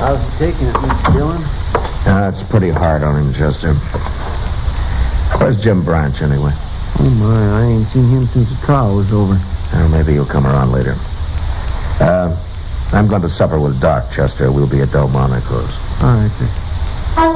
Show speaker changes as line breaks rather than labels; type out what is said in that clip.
How's he taking it, Mr. Dillon?
It's pretty hard on him, Chester. Where's Jim Branch, anyway?
Oh, my, I ain't seen him since the trial was over.
Maybe he'll come around later. I'm going to supper with Doc, Chester. We'll be at Delmonico's.
All right, sir.